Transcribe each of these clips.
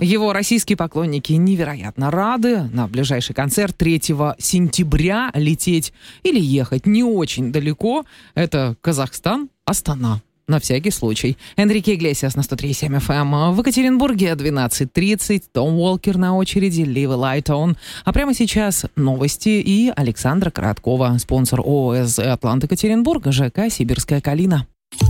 Его российские поклонники невероятно рады. На ближайший концерт 3 сентября лететь или ехать не очень далеко. Это Казахстан, Астана. На всякий случай. Энрике Иглесиас на 103.7 FM. В Екатеринбурге 12:30. Том Уолкер на очереди. Leave a Light On. А прямо сейчас новости и Александра Короткова. Спонсор ООС «Атлант Екатеринбург», ЖК «Сибирская калина».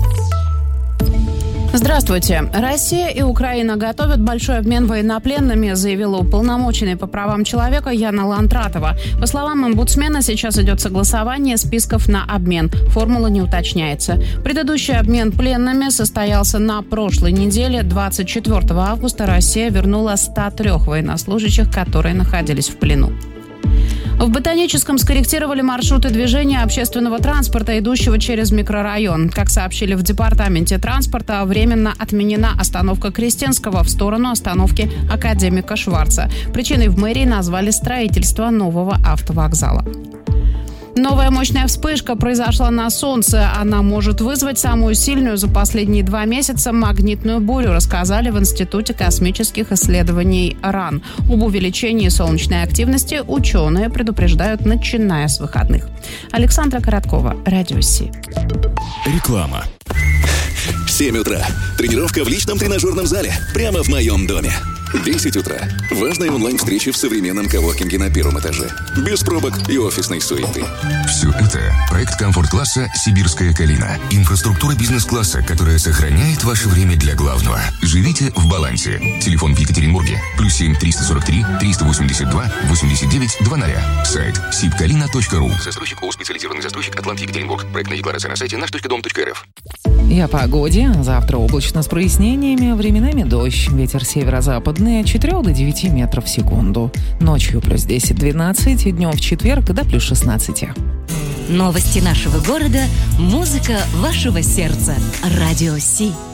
Здравствуйте. Россия и Украина готовят большой обмен военнопленными, заявила уполномоченный по правам человека Яна Лантратова. По словам омбудсмена, сейчас идет согласование списков на обмен. Формула не уточняется. Предыдущий обмен пленными состоялся на прошлой неделе. 24 августа Россия вернула 103 военнослужащих, которые находились в плену. В Ботаническом скорректировали маршруты движения общественного транспорта, идущего через микрорайон. Как сообщили в департаменте транспорта, временно отменена остановка Крестенского в сторону остановки Академика Шварца. Причиной в мэрии назвали строительство нового автовокзала. Новая мощная вспышка произошла на Солнце. Она может вызвать самую сильную за последние 2 месяца магнитную бурю, рассказали в Институте космических исследований РАН. Об увеличении солнечной активности ученые предупреждают, начиная с выходных. Александра Короткова, Радио Си. Реклама. 7 утра. Тренировка в личном тренажерном зале. Прямо в моем доме. 10 утра. Важная онлайн-встреча в современном коворкинге на 1-м этаже. Без пробок и офисной суеты. Все это проект комфорт-класса «Сибирская калина». Инфраструктура бизнес-класса, которая сохраняет ваше время для главного. Живите в балансе. Телефон в Екатеринбурге. +7 343 382 89 00. Сайт sibkalina.ru. Застройщик ООО «Специализированный застройщик Атлант Екатеринбург». Проектная декларация на сайте наш.дом.рф. И о погоде. Завтра облачно с прояснениями, временами дождь. Ветер северо-западный от 4 до 9 метров в секунду. Ночью +10-12, днем в четверг до +16. Новости нашего города, музыка вашего сердца. Радио Си.